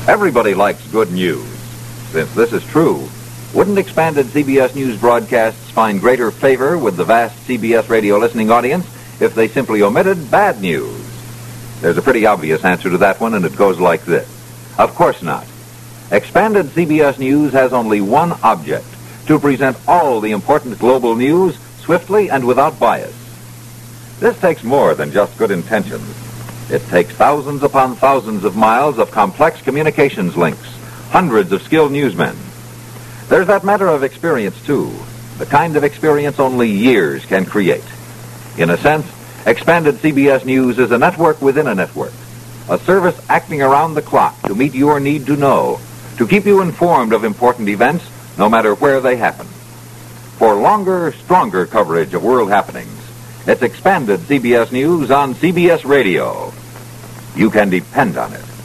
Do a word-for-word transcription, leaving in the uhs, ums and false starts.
Everybody likes good news. Since this is true, wouldn't expanded C B S News broadcasts find greater favor with the vast C B S radio listening audience if they simply omitted bad news? There's a pretty obvious answer to that one, and it goes like this. Of course not. Expanded C B S News has only one object, to present all the important global news swiftly and without bias. This takes more than just good intentions. It takes thousands upon thousands of miles of complex communications links, hundreds of skilled newsmen. There's that matter of experience, too, the kind of experience only years can create. In a sense, expanded C B S News is a network within a network, a service acting around the clock to meet your need to know, to keep you informed of important events, no matter where they happen. For longer, stronger coverage of world happenings, it's expanded C B S News on C B S Radio. You can depend on it.